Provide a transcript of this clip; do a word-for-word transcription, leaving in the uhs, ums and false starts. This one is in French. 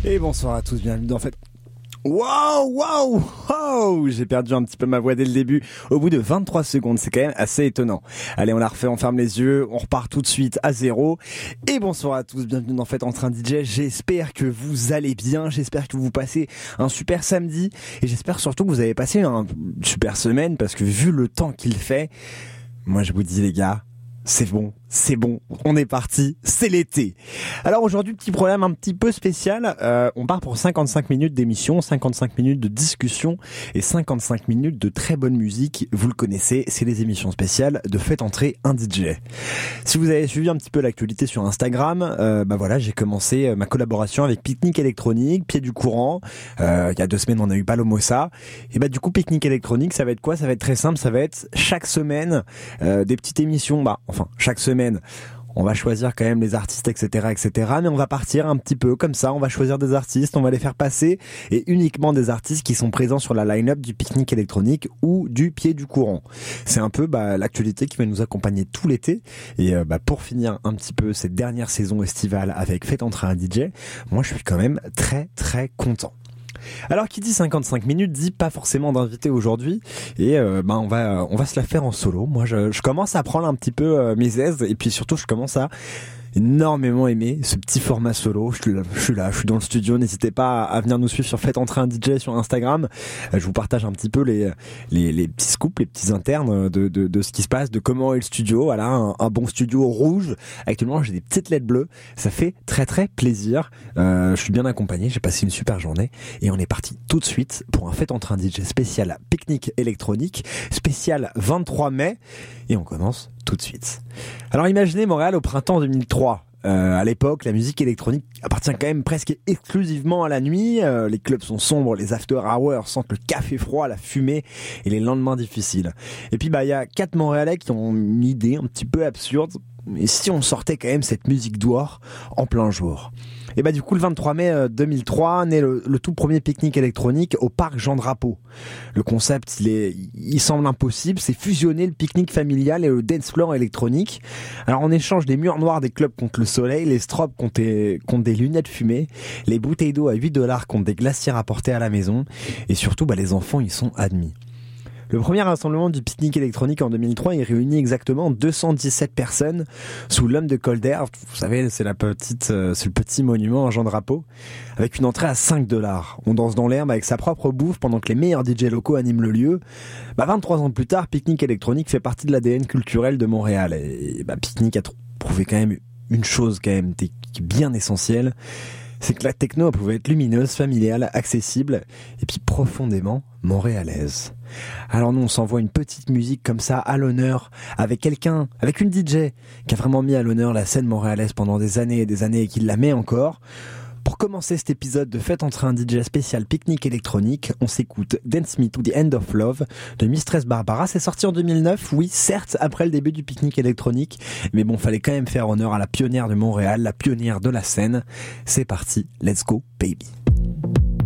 Et bonsoir à tous, bienvenue dans Fête. Waouh, waouh, waouh, j'ai perdu un petit peu ma voix dès le début. Au bout de vingt-trois secondes, c'est quand même assez étonnant. Allez, on la refait, on ferme les yeux, on repart tout de suite à zéro. Et bonsoir à tous, bienvenue dans Fête en train D J. J'espère que vous allez bien, j'espère que vous passez un super samedi. Et j'espère surtout que vous avez passé une super semaine, parce que vu le temps qu'il fait, moi je vous dis les gars, c'est bon, c'est bon, on est parti, c'est l'été. Alors aujourd'hui, petit problème un petit peu spécial, euh, on part pour cinquante-cinq minutes d'émission, cinquante-cinq minutes de discussion et cinquante-cinq minutes de très bonne musique. Vous le connaissez, c'est les émissions spéciales de Faites entrer un D J. Si vous avez suivi un petit peu l'actualité sur Instagram, euh, bah voilà, j'ai commencé ma collaboration avec Picnic Électronique, Pied du Courant. Euh, il y a deux semaines, on a eu Palomosa. Et bah du coup, Picnic Électronique, ça va être quoi? Ça va être très simple, ça va être chaque semaine euh, des petites émissions, bah enfin chaque semaine. On va choisir quand même les artistes, et cetera, et cetera. Mais on va partir un petit peu comme ça. On va choisir des artistes, on va les faire passer, et uniquement des artistes qui sont présents sur la line-up du Picnic Électronique ou du Pied du Courant. C'est un peu bah, l'actualité qui va nous accompagner tout l'été. Et euh, bah, pour finir un petit peu cette dernière saison estivale avec Faites entrer un D J, moi je suis quand même très très content. Alors qui dit cinquante-cinq minutes dit pas forcément d'invité aujourd'hui et euh, ben on va on va se la faire en solo. Moi je, je commence à prendre un petit peu euh, mes aises et puis surtout je commence à énormément aimé ce petit format solo. Je suis là, je suis là, je suis dans le studio. N'hésitez pas à venir nous suivre sur Faites entrer un D J sur Instagram. Je vous partage un petit peu les les, les petits scoops, les petits internes de, de de ce qui se passe, de comment est le studio. Voilà, un, un bon studio rouge. Actuellement, j'ai des petites L E D bleues. Ça fait très très plaisir. Euh, je suis bien accompagné. J'ai passé une super journée et on est parti tout de suite pour un Faites entrer un D J spécial Picnic Électronique, spécial vingt-trois mai, et on commence tout de suite. Alors imaginez Montréal au printemps deux mille trois. Euh, à l'époque, la musique électronique appartient quand même presque exclusivement à la nuit. Euh, les clubs sont sombres, les after hours sentent le café froid, la fumée et les lendemains difficiles. Et puis bah il y a quatre Montréalais qui ont une idée un petit peu absurde. Et si on sortait quand même cette musique dehors en plein jour? Et bah du coup le vingt-trois mai deux mille trois naît le, le tout premier pique-nique électronique au parc Jean Drapeau. Le concept il est, il semble impossible, c'est fusionner le pique-nique familial et le dance floor électronique. Alors on échange les murs noirs des clubs contre le soleil, les strobes contre des, contre des lunettes fumées, les bouteilles d'eau à huit dollars contre des glaciers rapportés à la maison, et surtout bah les enfants ils sont admis. Le premier rassemblement du pique-nique électronique en deux mille trois, il réunit exactement deux cent dix-sept personnes sous l'homme de Colder. Vous savez, c'est la petite, euh, c'est le petit monument à Jean Drapeau, avec une entrée à cinq dollars. On danse dans l'herbe avec sa propre bouffe pendant que les meilleurs D J locaux animent le lieu. Bah, vingt-trois ans plus tard, Picnic Électronique fait partie de l'A D N culturel de Montréal. Et, bah, Picnic a prouvé quand même une chose quand même bien essentielle. C'est que la techno pouvait être lumineuse, familiale, accessible et puis profondément montréalaise. Alors nous on s'envoie une petite musique comme ça à l'honneur avec quelqu'un, avec une D J qui a vraiment mis à l'honneur la scène montréalaise pendant des années et des années et qui la met encore. Pour commencer cet épisode de Faites entrer un D J spécial Picnic Électronique, on s'écoute Dance Me to the End of Love de Mistress Barbara. C'est sorti en deux mille neuf, oui, certes, après le début du Picnic Électronique, mais bon, fallait quand même faire honneur à la pionnière de Montréal, la pionnière de la scène. C'est parti, let's go, baby.